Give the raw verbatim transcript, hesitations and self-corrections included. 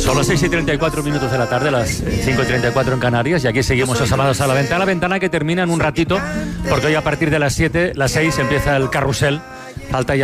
Son las seis y treinta y cuatro minutos de la tarde, las cinco y treinta y cuatro en Canarias, y aquí seguimos asomados a la ventana, ventana que termina en un ratito, porque hoy a partir de las siete, las seis empieza el carrusel. Falta ya